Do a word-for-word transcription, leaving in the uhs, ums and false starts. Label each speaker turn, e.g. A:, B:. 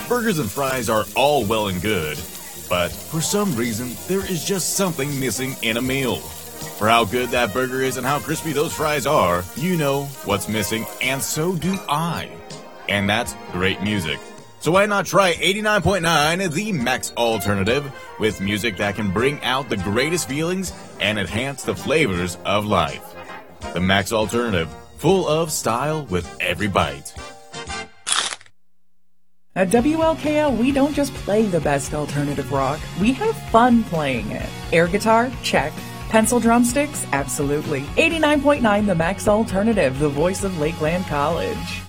A: Burgers and fries are all well and good, but for some reason, there is just something missing in a meal. For how good that burger is and how crispy those fries are, you know what's missing, and so do I. And that's great music. So why not try eighty-nine point nine, the Max Alternative, with music that can bring out the greatest feelings and enhance the flavors of life. The Max Alternative, full of style with every bite.
B: At W L K L, we don't just play the best alternative rock, we have fun playing it. Air guitar? Check. Pencil drumsticks? Absolutely. eighty-nine point nine The Max Alternative, the voice of Lakeland College.